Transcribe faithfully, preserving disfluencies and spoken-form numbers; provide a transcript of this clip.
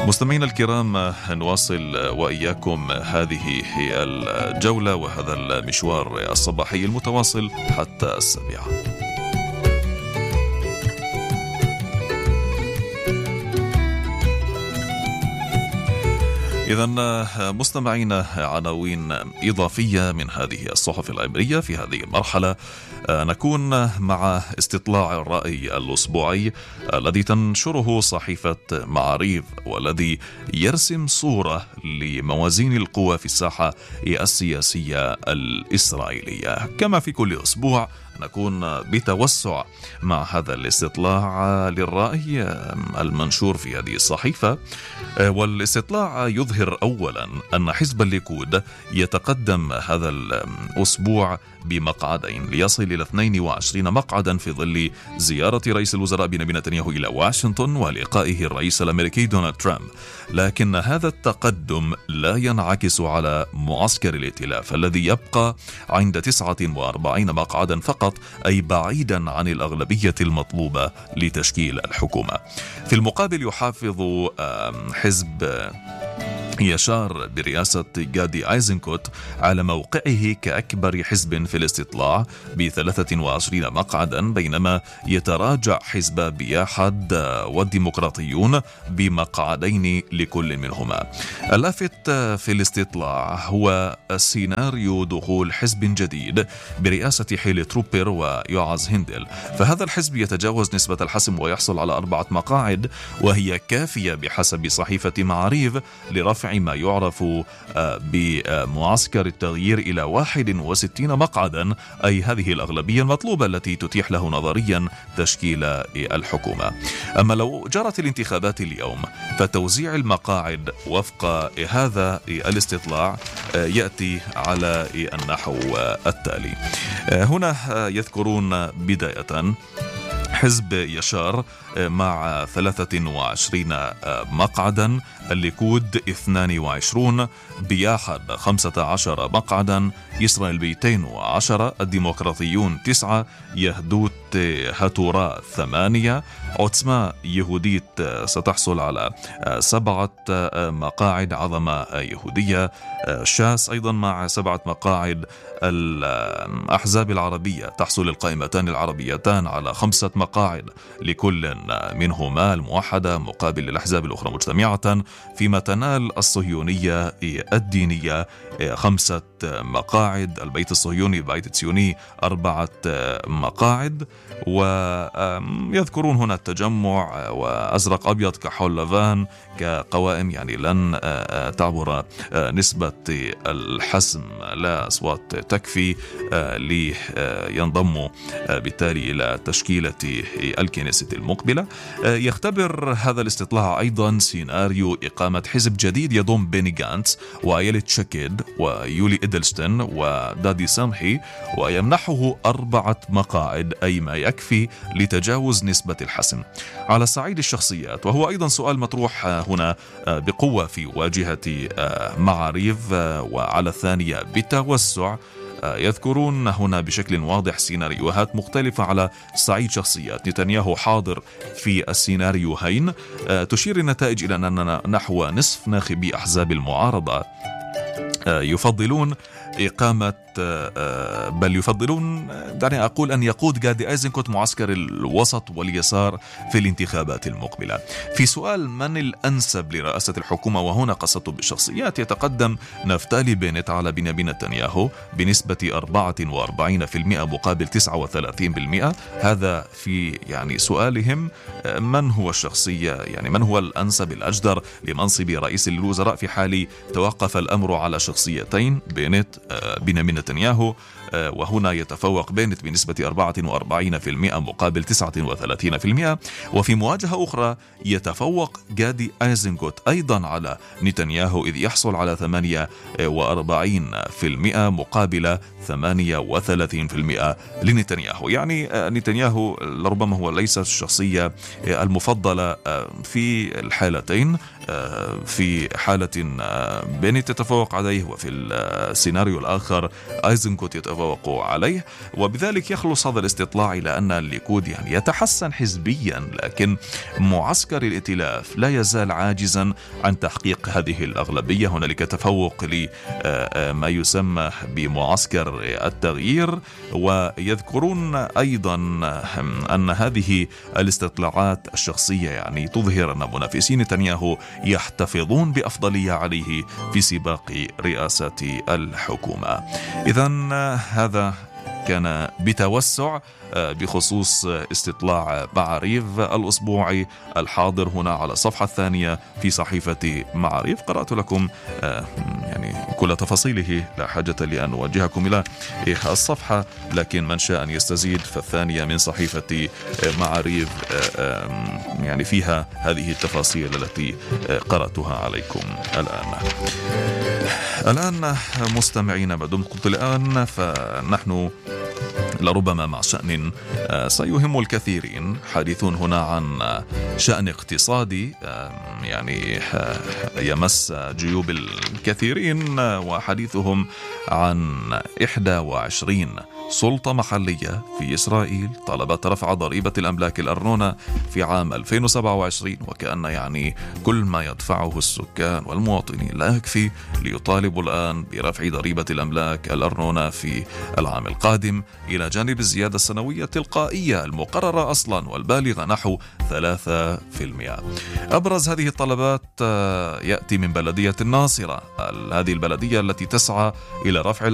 مستمعينا الكرام، نواصل وإياكم هذه الجولة وهذا المشوار الصباحي المتواصل حتى السابعة. إذن مستمعينا، عناوين إضافية من هذه الصحف العبرية في هذه المرحلة. نكون مع استطلاع الرأي الأسبوعي الذي تنشره صحيفة معاريف، والذي يرسم صورة لموازين القوى في الساحة السياسية الإسرائيلية. كما في كل أسبوع نكون بتوسع مع هذا الاستطلاع للرأي المنشور في هذه الصحيفة، والاستطلاع يظهر أولا أن حزب الليكود يتقدم هذا الأسبوع بمقعدين ليصل إلى اثنين وعشرين مقعدا في ظل زيارة رئيس الوزراء بنيامين نتنياهو إلى واشنطن ولقائه الرئيس الأمريكي دونالد ترامب. لكن هذا التقدم لا ينعكس على معسكر الائتلاف الذي يبقى عند تسعة وأربعين مقعدا فقط، أي بعيدا عن الأغلبية المطلوبة لتشكيل الحكومة. في المقابل يحافظ حزب يشار برئاسة غادي أيزنكوت على موقعه كأكبر حزب في الاستطلاع بثلاثة وعشرين مقعدا، بينما يتراجع حزب بياحد والديمقراطيون بمقعدين لكل منهما. اللافت في الاستطلاع هو سيناريو دخول حزب جديد برئاسة حيلي تروبر ويوعز هندل، فهذا الحزب يتجاوز نسبة الحسم ويحصل على أربعة مقاعد، وهي كافية بحسب صحيفة معاريف لرفع ما يعرف بمعسكر التغيير إلى واحد وستين مقعدا، أي هذه الأغلبية المطلوبة التي تتيح له نظريا تشكيل الحكومة. أما لو جرت الانتخابات اليوم فتوزيع المقاعد وفق هذا الاستطلاع يأتي على النحو التالي. هنا يذكرون بداية حزب يشار مع ثلاثة وعشرين مقعدا، الليكود اثنين وعشرين، بياحد خمسة عشر مقعدا، إسرائيل مئتين وعشرة، الديمقراطيون تسعة، يهدوت هاتورا ثمانية، عتسما يهوديت ستحصل على سبعة مقاعد، عظمة يهودية، شاس أيضا مع سبعة مقاعد، الأحزاب العربية تحصل القائمتان العربيتان على خمسة مقاعد لكل منهما، الموحدة مقابل الأحزاب الأخرى مجتمعة، فيما تنال الصهيونية الدينية خمسة مقاعد، البيت الصهيوني البيت الصهيوني أربعة مقاعد. ويذكرون هنا التجمع وأزرق أبيض كحول لافان كقوائم يعني لن تعبر نسبة الحسم، لا أصوات تكفي لينضموا بالتالي إلى تشكيلة الكنيسة المقبلة. يختبر هذا الاستطلاع أيضا سيناريو إقامة حزب جديد يضم بيني غانتس وأيلت شاكيد ويولي إدلستن ودادي سامحي، ويمنحه أربعة مقاعد، أي ما يكفي لتجاوز نسبة الحسم. على صعيد الشخصيات، وهو أيضا سؤال مطروح هنا بقوة في واجهة معاريف وعلى الثانية بتوسع، يذكرون هنا بشكل واضح سيناريوهات مختلفة على صعيد شخصيات. نتنياهو حاضر في السيناريوهين. تشير النتائج إلى أن نحو نصف ناخبي أحزاب المعارضة يفضلون إقامة بل يفضلون دعني أقول أن يقود غادي أيزنكوت معسكر الوسط واليسار في الانتخابات المقبلة. في سؤال من الأنسب لرئاسة الحكومة، وهنا قصته بالشخصيات، يتقدم نفتالي بينت على بنيامين نتنياهو بنسبة أربعة وأربعين بالمئة مقابل تسعة وثلاثين بالمئة. هذا في يعني سؤالهم من هو الشخصية، يعني من هو الأنسب الأجدر لمنصب رئيس الوزراء في حال توقف الأمر على شخصيتين بينت بنيامين نتنياهو. وهنا يتفوق بينت بنسبة أربعة وأربعين بالمئة مقابل تسعة وثلاثين بالمئة. وفي مواجهة أخرى يتفوق غادي أيزنكوت أيضا على نتنياهو، إذ يحصل على ثمانية وأربعين بالمئة مقابل ثمانية وثلاثين بالمئة لنتنياهو. يعني نتنياهو لربما هو ليس الشخصية المفضلة في الحالتين. في حالة بينت يتفوق عليه، وفي السيناريو الآخر أيزنكوت يتفوق يتفوق عليه، وبذلك يخلص هذا الاستطلاع إلى أن الليكود يعني يتحسن حزبيا، لكن معسكر الائتلاف لا يزال عاجزا عن تحقيق هذه الأغلبية. هنالك تفوق لما يسمى بمعسكر التغيير، ويذكرون أيضا أن هذه الاستطلاعات الشخصية يعني تظهر أن منافسي نتنياهو يحتفظون بأفضلية عليه في سباق رئاسة الحكومة. إذن هذا كان بتوسع بخصوص استطلاع معاريف الأسبوعي الحاضر هنا على الصفحة الثانية في صحيفة معاريف. قرأت لكم يعني كل تفاصيله، لا حاجة لي أن أوجهكم إلى الصفحة، لكن من شاء أن يستزيد فالثانية من صحيفة معاريف يعني فيها هذه التفاصيل التي قرأتها عليكم الآن. الآن مستمعين، ما دمت الآن فنحن لربما مع شأن سيهم الكثيرين، حديثون هنا عن شأن اقتصادي يعني يمس جيوب الكثيرين، وحديثهم عن إحدى وعشرين سلطة محلية في إسرائيل طلبت رفع ضريبة الأملاك الأرنونة في عام ألفين وسبعة وعشرين، وكأن يعني كل ما يدفعه السكان والمواطنين لا يكفي ليطالبوا الآن برفع ضريبة الأملاك الأرنونة في العام القادم، إلى جانب الزيادة السنوية التلقائية المقررة أصلا والبالغة نحو ثلاثة بالمئة. أبرز هذه الطلبات يأتي من بلدية الناصرة، هذه البلدية التي تسعى إلى رفع